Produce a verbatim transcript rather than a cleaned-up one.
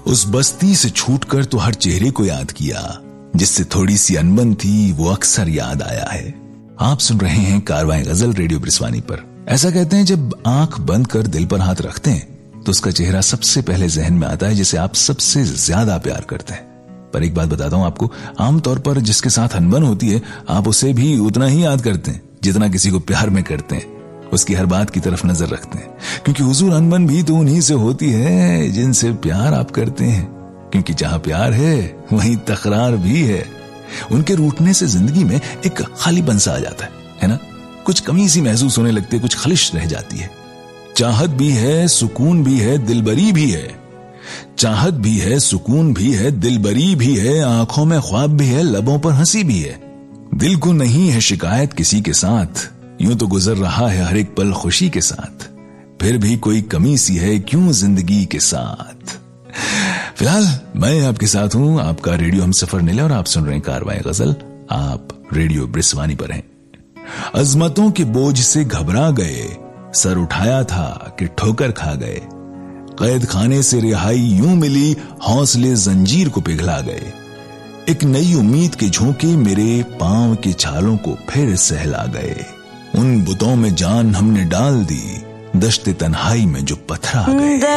उस बस्ती से छूटकर तो हर चेहरे को याद किया, जिससे थोड़ी सी अनबन थी वो अक्सर याद आया है। आप सुन रहे हैं कारवां गजल रेडियो ब्रिस्वानी पर। ऐसा कहते हैं जब आंख बंद कर दिल पर हाथ रखते हैं तो उसका चेहरा सबसे पहले जहन में आता है जिसे आप सबसे ज्यादा प्यार करते हैं। पर एक बात बताता हूं आपको, आमतौर पर जिसके साथ अनबन होती है आप उसे भी उतना ही याद करते हैं जितना किसी को प्यार में करते हैं, उसकी हर बात की तरफ नजर रखते हैं। क्योंकि हुजूर अनबन भी तो उन्हीं से होती है जिनसे प्यार आप करते हैं, क्योंकि जहां प्यार है वहीं तकरार भी है। उनके रूठने से जिंदगी में एक खालीपन सा आ जाता है, है ना? कुछ कमी सी महसूस होने लगती है, कुछ खलिश रह जाती है। चाहत भी है, सुकून भी है, दिलबरी भी है। चाहत भी है, सुकून भी है, दिलबरी भी है, आंखों में ख्वाब भी है, लबों पर हंसी भी है। दिल को नहीं है शिकायत किसी के साथ, यूं तो गुजर रहा है हर एक पल खुशी के साथ। फिर भी कोई कमी सी है क्यों जिंदगी के साथ। फिलहाल मैं आपके साथ हूं, आपका रेडियो हम सफर नीले, और आप सुन रहे हैं कारवां गजल। आप रेडियो ब्रिस्वानी पर हैं। अजमतों के बोझ से घबरा गए, सर उठाया था कि ठोकर खा गए। कैद खाने से रिहाई यूं मिली, हौसले जंजीर को पिघला गए। एक नई उम्मीद के झोंके मेरे पांव के छालों को फिर सहला गए। उन बुतों में जान हमने डाल दी, दश्ते तन्हाई में जो पथरा गए।